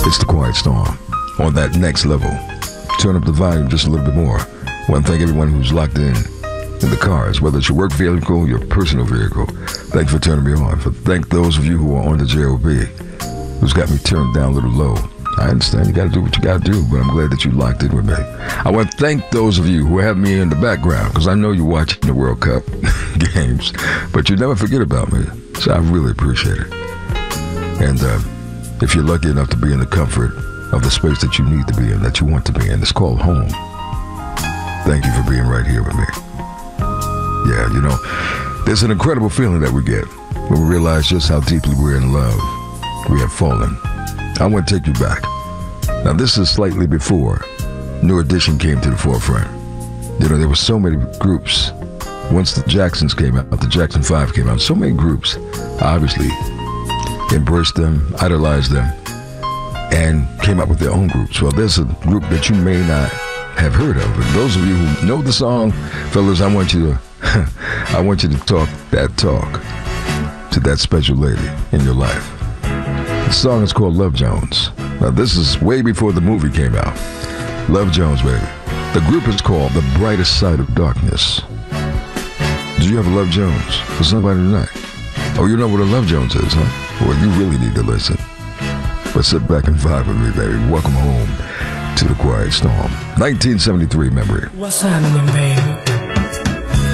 It's the Quiet Storm on that next level. Turn up the volume just a little bit more. I want to thank everyone who's locked in the cars, whether it's your work vehicle, your personal vehicle. Thanks for turning me on. Thank those of you who are on the JOB, who's got me turned down a little low. I understand you got to do what you got to do, but I'm glad that you locked in with me. I want to thank those of you who have me in the background, because I know you're watching the World Cup games, but you never forget about me, so I really appreciate it. And if you're lucky enough to be in the comfort of the space that you need to be in, that you want to be in, it's called home. Thank you for being right here with me. Yeah, you know, there's an incredible feeling that we get when we realize just how deeply we're in love. We have fallen. I want to take you back. Now, this is slightly before New Edition came to the forefront. You know, there were so many groups. Once the Jacksons came out, the Jackson 5 came out, so many groups obviously embraced them, idolized them, and came up with their own groups. Well, there's a group that you may not have heard of. And those of you who know the song, fellas, I want you to talk that talk to that special lady in your life. The song is called Love Jones. Now, this is way before the movie came out. Love Jones, baby. The group is called The Brightest Side of Darkness. Do you have a Love Jones for somebody tonight? Oh, you know what a Love Jones is, huh? Well, you really need to listen. But sit back and vibe with me, baby. Welcome home to the Quiet Storm. 1973 memory. What's happening, baby?